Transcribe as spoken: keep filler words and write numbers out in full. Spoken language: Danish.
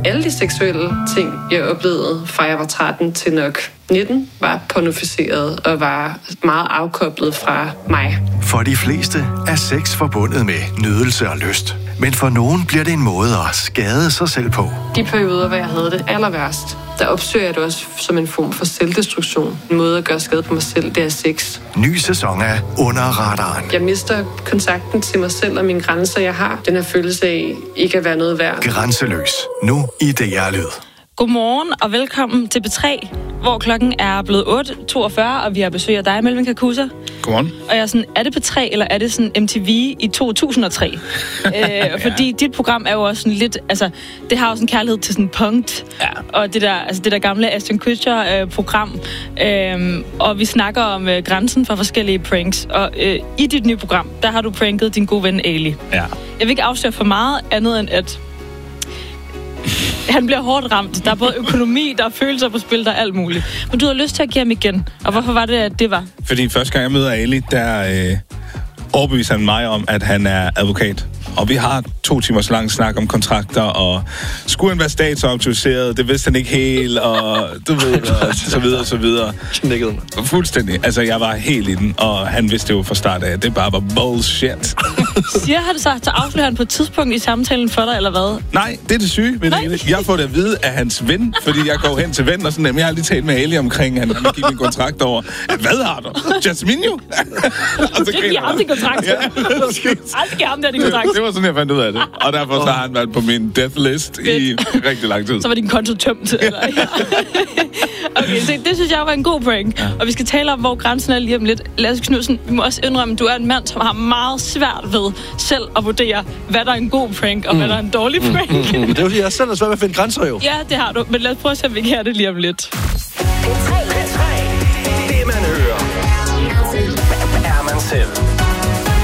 alle de seksuelle ting, jeg oplevede fra jeg var tretten til nok nitten, var pornoficeret og var meget afkoblet fra mig. For de fleste er sex forbundet med nydelse og lyst. Men for nogen bliver det en måde at skade sig selv på. De perioder, hvor jeg havde det aller værst, der opsøger jeg det også som en form for selvdestruktion. En måde at gøre skade på mig selv, det er sex. Ny sæson af Under Radaren. Jeg mister kontakten til mig selv og mine grænser, jeg har. Den her følelse af ikke at være noget værd. Grænseløs. Nu i D R Lyd. Godmorgen og velkommen til B tre, hvor klokken er blevet otte toogfyrre, og vi har besøg af dig, Melvin Karkusa. Godmorgen. Og jeg er sådan, er det B tre, eller er det sådan M T V i to tusind og tre? ja. øh, fordi dit program er jo også sådan lidt, altså, det har jo sådan en kærlighed til sådan punkt, ja. og det der, altså det der gamle Ashton Kutcher-program. Øh, øh, og vi snakker om øh, grænsen for forskellige pranks. Og øh, i dit nye program, der har du pranket din gode ven Ali. Ja. Jeg vil ikke afsløre for meget andet end, at han bliver hårdt ramt. Der er både økonomi, der er følelser på spil, der er alt muligt. Men du har lyst til at give ham igen. Og hvorfor var det, at det var? Fordi første gang jeg møder Ali, der øh, overbeviser han mig om, at han er advokat. Og vi har to timers lang snak om kontrakter, og skulle han være statsautoriseret, det vidste han ikke helt, og du ved, og så videre, og så videre. Fuldstændig. Altså, jeg var helt i den, og han vidste jo fra start af, at det bare var bullshit. Siger han så, så afslører han på et tidspunkt i samtalen for dig, eller hvad? Nej, det er det syge ved det. Jeg får det at vide af hans ven, fordi jeg går hen til ven og sådan, jeg har lige talt med Ali omkring, han vil give min kontrakt over. Hvad har du? Jasmine jo? Du skal give ham din kontrakt. Ja. Aldrig give ham der din kontrakt. Det var sådan, jeg fandt ud af det. Og derfor så har han været på min death list i rigtig lang tid. Så var din konto tømt, eller? Ja. Okay, så det synes jeg var en god prank. Ja. Og vi skal tale om, hvor grænsen er lige om lidt. Lasse Knudsen, vi må også indrømme, at du er en mand, som har meget svært ved selv at vurdere, hvad der er en god prank, og mm. hvad der er en dårlig prank. Mm. Det er jo, jeg selv er svært ved at finde grænser jo. Ja, det har du. Men lad os prøve at se, om vi kan have det lige om lidt. B tre